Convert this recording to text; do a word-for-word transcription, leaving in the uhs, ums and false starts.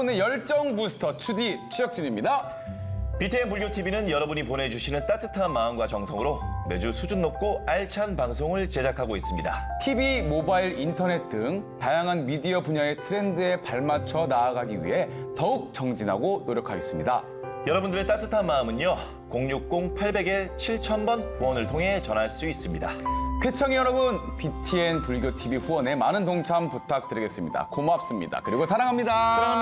여러분의 열정 부스터 추디 추혁진입니다. 비티엔 불교티비는 여러분이 보내주시는 따뜻한 마음과 정성으로 매주 수준 높고 알찬 방송을 제작하고 있습니다. 티비, 모바일, 인터넷 등 다양한 미디어 분야의 트렌드에 발맞춰 나아가기 위해 더욱 정진하고 노력하겠습니다. 여러분들의 따뜻한 마음은요, 공육공 팔공공 칠천 번 후원을 통해 전할 수 있습니다. 쾌청이 여러분, 비티엔 불교티비 후원에 많은 동참 부탁드리겠습니다. 고맙습니다. 그리고 사랑합니다. 사랑합니다.